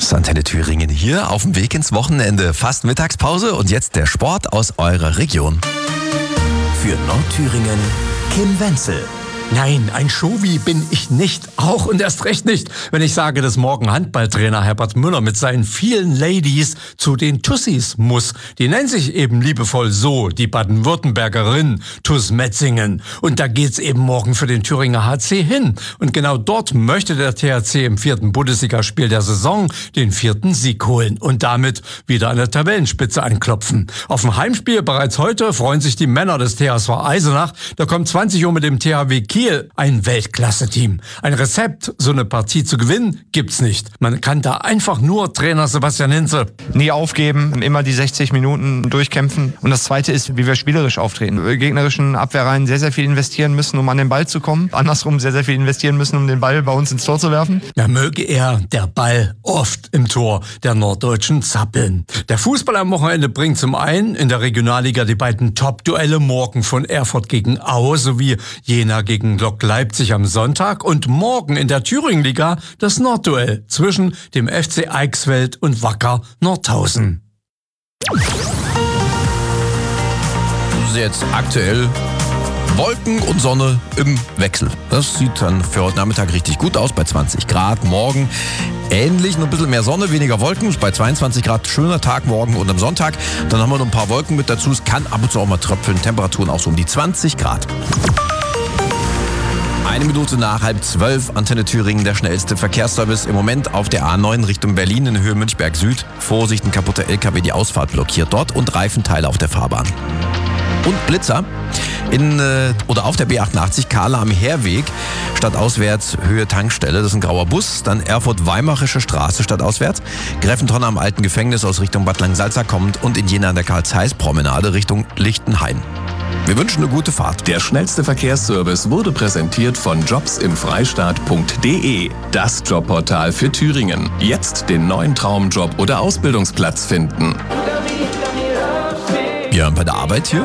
Das ist Antenne Thüringen hier auf dem Weg ins Wochenende. Fast Mittagspause und jetzt der Sport aus eurer Region. Für Nordthüringen Kim Wenzel. Nein, ein Schovi bin ich nicht. Auch und erst recht nicht, wenn ich sage, dass morgen Handballtrainer Herbert Müller mit seinen vielen Ladies zu den Tussis muss. Die nennen sich eben liebevoll so, die Baden-Württembergerin Tuss Metzingen. Und da geht's eben morgen für den Thüringer HC hin. Und genau dort möchte der THC im 4. Bundesligaspiel der Saison den 4. Sieg holen und damit wieder an der Tabellenspitze anklopfen. Auf dem Heimspiel bereits heute freuen sich die Männer des THSV Eisenach. Da kommt 20 Uhr mit dem THW Kiel, ein Weltklasse-Team. Ein Rezept, so eine Partie zu gewinnen, gibt's nicht. Man kann da einfach nur Trainer Sebastian Hinze. Nie aufgeben, immer die 60 Minuten durchkämpfen. Und das Zweite ist, wie wir spielerisch auftreten. Wir gegnerischen Abwehrreihen sehr, sehr viel investieren müssen, um an den Ball zu kommen. Andersrum sehr, sehr viel investieren müssen, um den Ball bei uns ins Tor zu werfen. Da möge er, der Ball, oft im Tor der Norddeutschen zappeln. Der Fußball am Wochenende bringt zum einen in der Regionalliga die beiden Top-Duelle morgen von Erfurt gegen Aue sowie Jena gegen Lok Leipzig am Sonntag und morgen in der Thüringenliga das Nordduell zwischen dem FC Eichsfeld und Wacker Nordhausen. Jetzt aktuell Wolken und Sonne im Wechsel. Das sieht dann für heute Nachmittag richtig gut aus bei 20 Grad. Morgen ähnlich, nur ein bisschen mehr Sonne, weniger Wolken. Bei 22 Grad schöner Tag morgen und am Sonntag. Dann haben wir noch ein paar Wolken mit dazu. Es kann ab und zu auch mal tröpfeln. Temperaturen auch so um die 20 Grad. 1 Minute nach 11:30, Antenne Thüringen, der schnellste Verkehrsservice im Moment auf der A9 Richtung Berlin in Höhe Münchberg Süd. Vorsicht, ein kaputter LKW, die Ausfahrt blockiert dort und Reifenteile auf der Fahrbahn. Und Blitzer oder auf der B88 Kahler am Heerweg, stadtauswärts Höhe Tankstelle, das ist ein grauer Bus, dann Erfurt-Weimarische Straße stadtauswärts, Greffentonne am alten Gefängnis aus Richtung Bad Langensalza kommt und in Jena an der Karl-Zeiss-Promenade Richtung Lichtenhain. Wir wünschen eine gute Fahrt. Der schnellste Verkehrsservice wurde präsentiert von jobsimfreistaat.de, das Jobportal für Thüringen. Jetzt den neuen Traumjob oder Ausbildungsplatz finden. Ja, bei der Arbeit hier